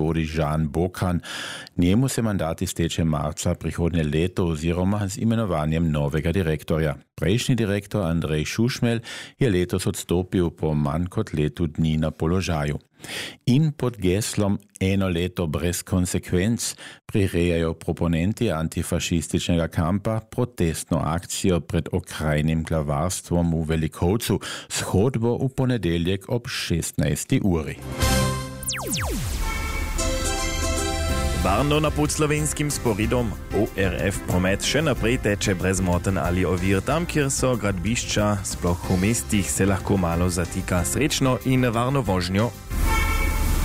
vodi Žan Bokan. Njemu se mandat izteče marca prihodnje leto oziroma z imenovanjem novega direktorja. Prejšnji direktor Andrej Šušmelj je letos odstopil po manj kot letu dni na položaju. In pod geslom eno leto brez konsekvenc prirejajo proponenti antifašističnega kampa protestno akcijo pred okrajnim glavarstvom v Velikovcu s hodbo v ponedeljek ob 16. uri. Varno na podslovenskim sporidom ORF promet še naprej teče brez moten ali ovir tam, kjer so gradbišča, sploh v mestih se lahko malo zatika. Srečno in varno vožnjo.